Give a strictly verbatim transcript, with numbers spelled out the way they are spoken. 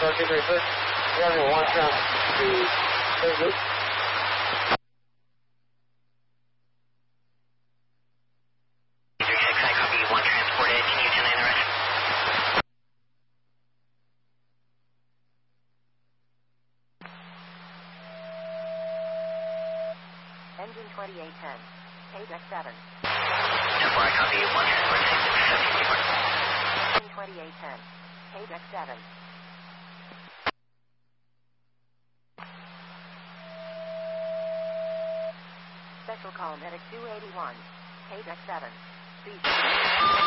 two three six. Runway one count to thirty. I copy one transport edge. Can you ten nine the rest? Engine twenty-eight ten. K deck seven. ten four, I copy one transport edge. seventeen four. Engine twenty-eight ten. K deck seven. Special call medic two eighty-one. K deck seven. Speed.